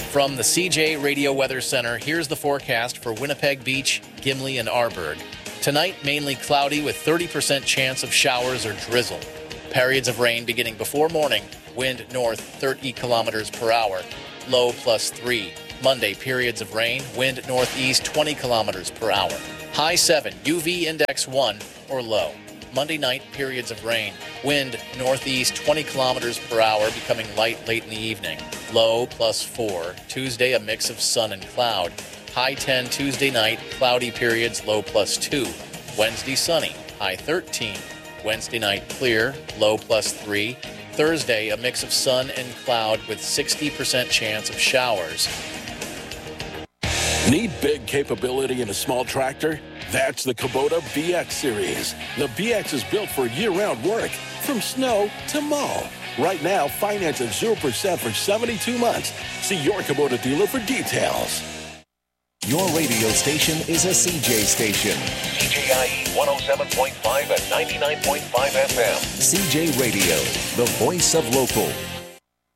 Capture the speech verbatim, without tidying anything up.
From the C J Radio Weather Center, here's the forecast for Winnipeg Beach, Gimli, and Arborg. Tonight, mainly cloudy with thirty percent chance of showers or drizzle. Periods of rain beginning before morning. Wind north thirty kilometers per hour. Low plus three. Monday, periods of rain. Wind northeast twenty kilometers per hour. High seven. U V index one or low. Monday night, periods of rain. Wind northeast twenty kilometers per hour, becoming light late in the evening. Low plus four. Tuesday, a mix of sun and cloud. High ten Tuesday night, cloudy periods, low plus two. Wednesday, sunny. High thirteen. Wednesday night, clear, low plus three. Thursday, a mix of sun and cloud with sixty percent chance of showers. Need big capability in a small tractor? That's the Kubota V X Series. The V X is built for year-round work, from snow to mow. Right now, finance at zero percent for seventy-two months. See your Kubota dealer for details. Your radio station is a C J station. C J I E one oh seven point five and ninety-nine point five F M. C J Radio, the voice of local.